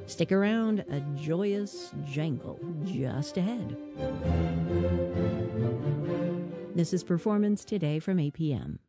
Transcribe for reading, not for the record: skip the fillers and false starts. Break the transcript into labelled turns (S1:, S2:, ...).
S1: Stick around, a joyous jangle just ahead. This is Performance Today from APM.